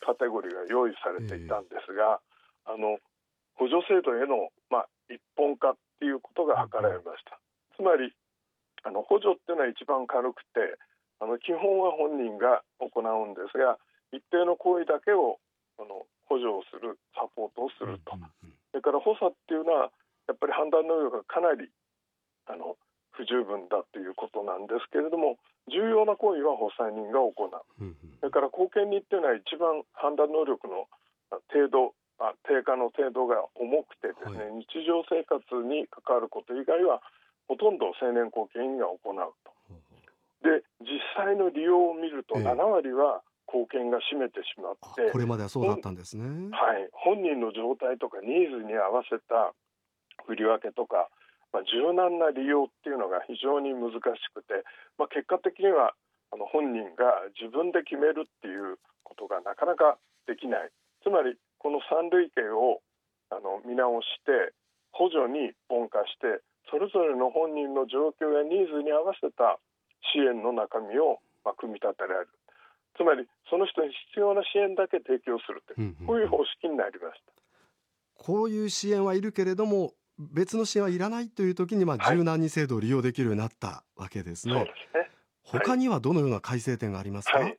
カテゴリーが用意されていたんですが、補助制度への、一本化っていうことが図られました。つまり補助っていうのは一番軽くて、基本は本人が行うんですが、一定の行為だけを補助をする、サポートをすると。それから補佐っていうのはやっぱり判断能力がかなり不十分だということなんですけれども、重要な行為は補佐人が行う。それから後見人っていうのは一番判断能力の程度、低下の程度が重くてですね、日常生活に関わること以外はほとんど青年後見人が行うと。で、実際の利用を見ると7割は後見が占めてしまって、 これまではそうだったんですね。 本人の状態とかニーズに合わせた振り分けとか、柔軟な利用っていうのが非常に難しくて、結果的には本人が自分で決めるっていうことがなかなかできない。つまりこの三類型を見直して補助に分化して、それぞれの本人の状況やニーズに合わせた支援の中身を組み立てられる。つまりその人に必要な支援だけ提供するという、こういう方式になりました。 こういう支援はいるけれども別の支援はいらないという時に柔軟に制度を利用できるようになったわけですね。 そうですね。 他にはどのような改正点がありますか？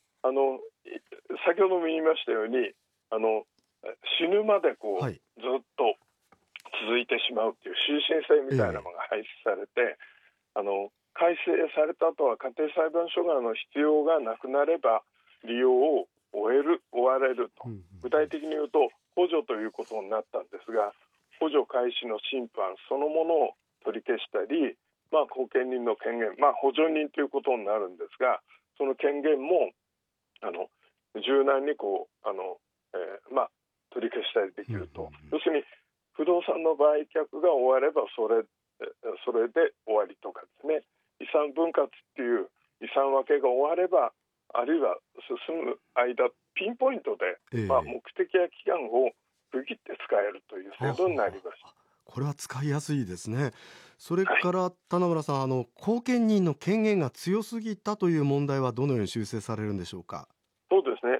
先ほども言いましたように死ぬまでずっと続いてしまうという終身制みたいなのが廃止されて、改正された後は家庭裁判所側の必要がなくなれば利用を終われると、具体的に言うと補助ということになったんですが、補助開始の審判そのものを取り消したり、後見人の権限、補助人ということになるんですが、その権限も柔軟に取り消したりできると。要するに不動産の売却が終わればそれで終わりとかですね、遺産分割っていう遺産分けが終われば、あるいは進む間ピンポイントで、目的や期間を区切って使えるという制度になりました。 これは使いやすいですね。それから棚村さん、後見人の権限が強すぎたという問題はどのように修正されるんでしょうか？ そうですね。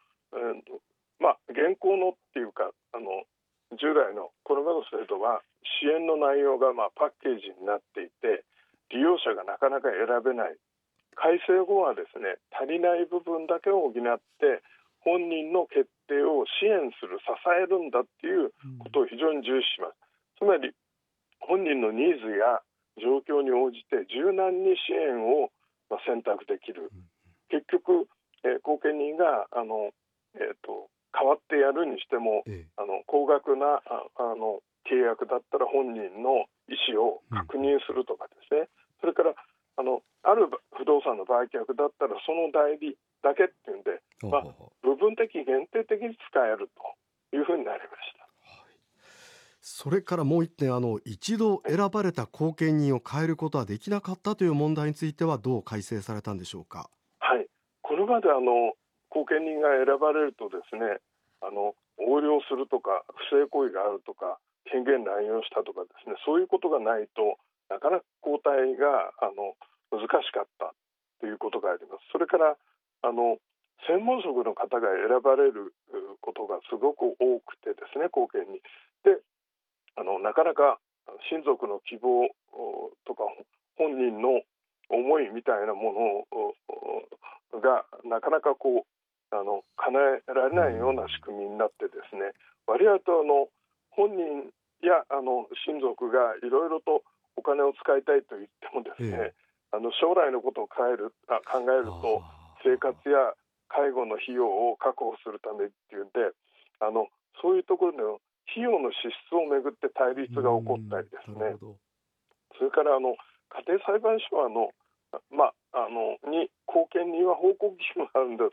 現行のっていうか従来のこれまでの制度は支援の内容がパッケージになっていて、利用者がなかなか選べない。改正後はですね、足りない部分だけを補って本人の決定を支援する、支えるんだっていうことを非常に重視します。つまり本人のニーズや状況に応じて柔軟に支援を選択できる。結局後見人が代わってやるにしても、高額な契約だったら本人の意思を確認するとかですね、それからある不動産の売却だったらその代理だけっていうんで、部分的限定的に使えるというふうになりました。 それからもう一点、一度選ばれた後見人を変えることはできなかったという問題についてはどう改正されたんでしょうか？ これまで後見人が選ばれるとですね、横領するとか不正行為があるとか権限乱用したとかですね、そういうことがないとなかなか交代が難しかったということがあります。それから専門職の方が選ばれることがすごく多くてですね、後見にでなかなか親族の希望とか本人の思いみたいなものがなかなか叶えられないような仕組みになってですね、割合と本人や親族がいろいろとお金を使いたいと言ってもですね、将来のことを考えると生活や介護の費用を確保するためっていうんで、そういうところの費用の支出をめぐって対立が起こったりですね、それから家庭裁判所はに後見人は報告義務があるんです。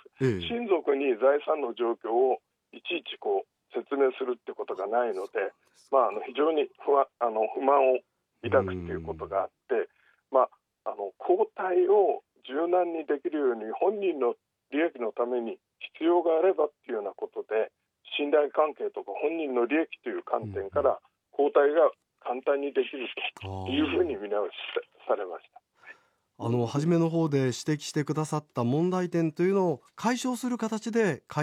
親族に財産の状況をいちいち説明するってことがないので、非常に不満を抱くということがあって、交代を柔軟にできるように本人の利益のために必要があればっていうようなことで、信頼関係とか本人の利益という観点から交代が簡単にできるというふうに見直しされました。 初めの方で指摘してくださった問題点というのを解消する形で